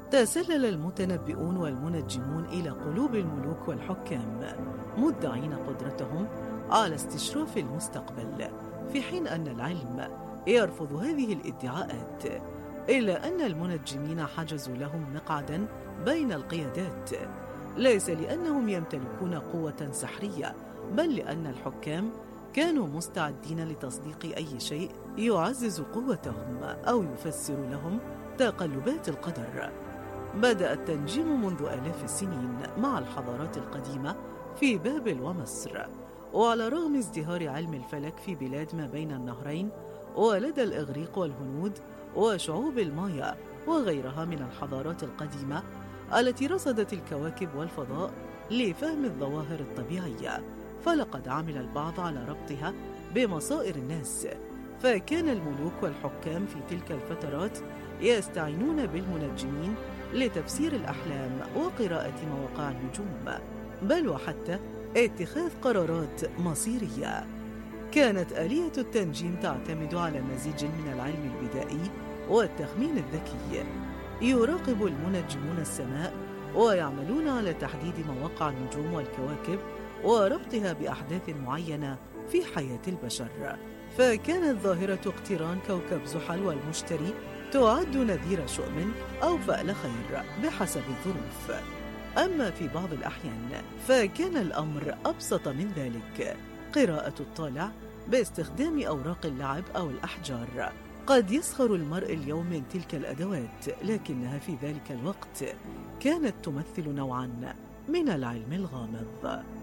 تسلل المتنبئون والمنجمون إلى قلوب الملوك والحكام، مدعين قدرتهم على استشراف المستقبل، في حين أن العلم يرفض هذه الادعاءات، إلا أن المنجمين حجزوا لهم مقعدا بين القيادات، ليس لأنهم يمتلكون قوة سحرية، بل لأن الحكام كانوا مستعدين لتصديق أي شيء يعزز قوتهم أو يفسر لهم تقلبات القدر. بدأ التنجيم منذ آلاف السنين مع الحضارات القديمة في بابل ومصر، وعلى رغم ازدهار علم الفلك في بلاد ما بين النهرين ولدى الإغريق والهنود وشعوب المايا وغيرها من الحضارات القديمة التي رصدت الكواكب والفضاء لفهم الظواهر الطبيعية، فلقد عمل البعض على ربطها بمصائر الناس، فكان الملوك والحكام في تلك الفترات يستعينون بالمنجمين لتفسير الأحلام وقراءة مواقع النجوم، بل وحتى اتخاذ قرارات مصيرية. كانت آلية التنجيم تعتمد على مزيج من العلم البدائي والتخمين الذكي. يراقب المنجمون السماء ويعملون على تحديد مواقع النجوم والكواكب وربطها بأحداث معينة في حياة البشر، فكانت ظاهرة اقتران كوكب زحل والمشتري تعد نذير شؤم أو فأل خير بحسب الظروف. أما في بعض الأحيان فكان الأمر أبسط من ذلك، قراءة الطالع باستخدام أوراق اللعب أو الأحجار. قد يسخر المرء اليوم من تلك الأدوات، لكنها في ذلك الوقت كانت تمثل نوعاً من العلم الغامض.